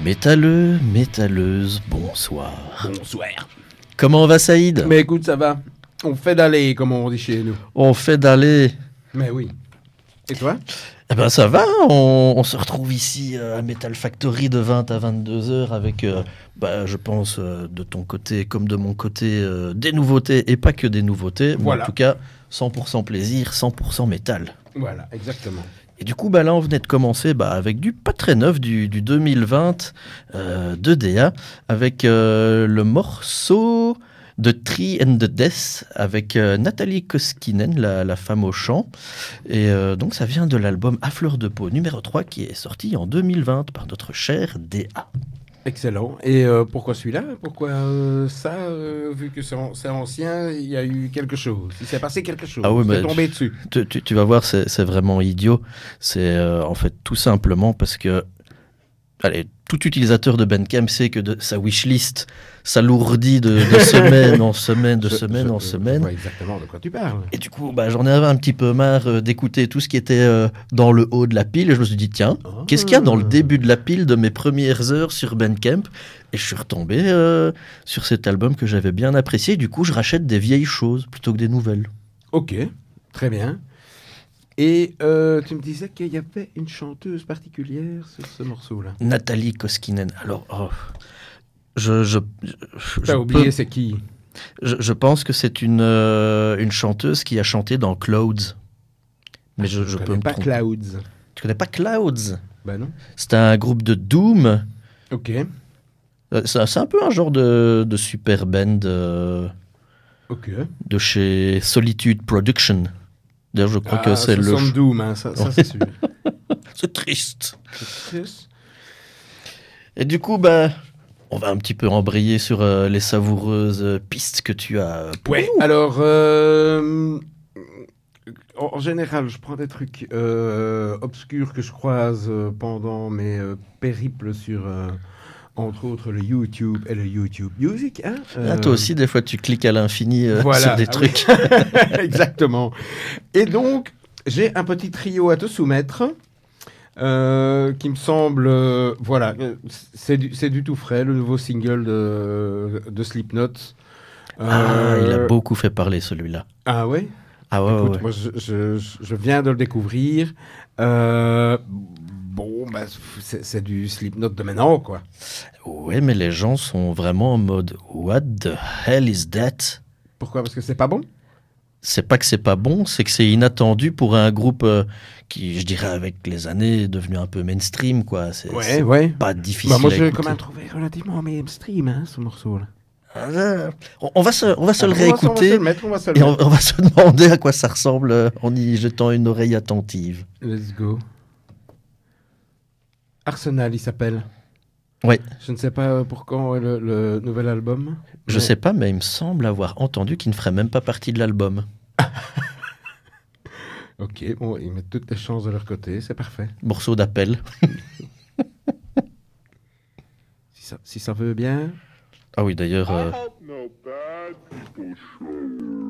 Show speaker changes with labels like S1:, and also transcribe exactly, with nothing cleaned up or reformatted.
S1: Métalleux, métalleuse, bonsoir.
S2: Bonsoir.
S1: Comment va Saïd?
S2: Mais écoute, ça va. On fait d'aller, comme on dit chez nous.
S1: On fait d'aller.
S2: Mais oui. Et toi?
S1: Eh ben ça va, on, on se retrouve ici euh, à Metal Factory de vingt à vingt-deux heures avec, euh, bah, je pense, euh, de ton côté comme de mon côté, euh, des nouveautés et pas que des nouveautés. Mais
S2: Voilà.
S1: en tout cas, cent pour cent plaisir, cent pour cent métal.
S2: Voilà, exactement.
S1: Et du coup, bah, là, on venait de commencer bah, avec du pas très neuf, du, du deux mille vingt euh, de D A, avec euh, le morceau de Tree and the Death, avec euh, Nathalie Koskinen, la, la femme au chant. Et euh, donc, ça vient de l'album À fleur de peau numéro trois, qui est sorti en deux mille vingt par notre cher D A.
S2: Excellent. Et euh, pourquoi celui-là? Pourquoi euh, ça euh, Vu que c'est, an- c'est ancien, il y a eu quelque chose. Il s'est passé quelque chose.
S1: Ah oui,
S2: C'est
S1: mais
S2: tombé dessus.
S1: Tu, tu- tu vas voir, c'est c'est vraiment idiot. C'est euh, en fait tout simplement parce que, allez, tout utilisateur de Bandcamp sait que de, sa wishlist s'alourdit de, de semaine en semaine, de
S2: Je-
S1: semaine
S2: je-
S1: en
S2: Je
S1: semaine.
S2: vois exactement de quoi tu parles.
S1: Et du coup, bah, j'en avais un petit peu marre euh, d'écouter tout ce qui était euh, dans le haut de la pile. Et je me suis dit, tiens,
S2: Ah.
S1: qu'est-ce qu'il y a dans le début de la pile de mes premières heures sur Bandcamp? Et je suis retombé euh, sur cet album que j'avais bien apprécié. Du coup, je rachète des vieilles choses plutôt que des nouvelles.
S2: Ok, très bien. Et euh, tu me disais qu'il y avait une chanteuse particulière sur ce morceau-là.
S1: Nathalie Koskinen. Alors, oh, je, je, je, je
S2: T'as oublié
S1: peux-
S2: c'est qui?
S1: je- je pense que c'est une, euh, une chanteuse qui a chanté dans Clouds. Mais je, je peux
S2: connais
S1: me
S2: pas
S1: tromper.
S2: Clouds.
S1: Tu connais pas Clouds?
S2: Ben non.
S1: C'est un groupe de Doom.
S2: Ok,
S1: Euh, C'est c'est un peu un genre de, de super band euh,
S2: ok.
S1: de chez Solitude Production. D'ailleurs, je crois que
S2: Ah,
S1: c'est
S2: ce
S1: le.
S2: son
S1: ch-
S2: Doom, hein, ça, ça c'est sûr.
S1: C'est triste.
S2: C'est triste.
S1: Et du coup, bah, on va un petit peu embrayer sur euh, les savoureuses euh, pistes que tu as. euh, pour
S2: Ouais,
S1: nous.
S2: alors, euh, en, en général, je prends des trucs euh, obscurs que je croise euh, pendant mes euh, périples sur, euh, entre autres, le YouTube et le YouTube Music. Hein,
S1: Ah, toi
S2: euh,
S1: aussi, des fois, tu cliques à l'infini euh,
S2: Voilà.
S1: sur des
S2: Ah oui.
S1: trucs.
S2: Exactement. Et donc, j'ai un petit trio à te soumettre. euh, qui me semble, euh, voilà, euh, c'est du, c'est du tout frais, le nouveau single de, de Slipknot.
S1: Ah,
S2: Euh,
S1: il a beaucoup fait parler celui-là.
S2: Ah ouais?
S1: Ah ouais,
S2: Écoute,
S1: ouais, ouais.
S2: moi, je, je, je viens de le découvrir. Euh, bon, bah, c'est, c'est du Slipknot de maintenant, quoi.
S1: Ouais, mais les gens sont vraiment en mode What the hell is that?
S2: Pourquoi? Parce que c'est pas bon?
S1: C'est pas que c'est pas bon, c'est que c'est inattendu pour un groupe euh, qui, je dirais, avec les années, est devenu un peu mainstream, quoi. C'est
S2: Ouais,
S1: c'est
S2: ouais.
S1: pas difficile
S2: Bah, moi,
S1: à
S2: je l'ai
S1: écouter.
S2: quand même trouvé relativement mainstream, hein, ce morceau-là.
S1: Ah, on- on va se, on va se le
S2: Alors, on va- On va se
S1: réécouter
S2: le mettre, on va se le
S1: et on,
S2: mettre.
S1: on va se demander à quoi ça ressemble euh, en y jetant une oreille attentive.
S2: Let's go. Arsenal, il s'appelle.
S1: Oui,
S2: Je ne sais pas euh, pour quand est le, le nouvel album.
S1: je
S2: mais-
S1: sais pas, mais il me semble avoir entendu qu'il ne ferait même pas partie de l'album.
S2: Ok, bon, ils mettent toutes les chances de leur côté, c'est parfait.
S1: Morceau d'appel.
S2: Si ça, si ça veut bien.
S1: Ah oui, d'ailleurs, euh,
S3: I hope no bad people show.